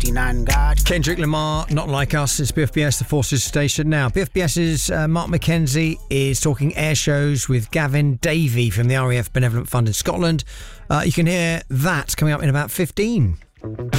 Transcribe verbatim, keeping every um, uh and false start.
ninety-nine God. Kendrick Lamar, Not Like Us. It's B F B S, the Forces Station. Now, BFBS's uh, Mark McKenzie is talking air shows with Gavin Davey from the R A F Benevolent Fund in Scotland. Uh, you can hear that coming up in about fifteen.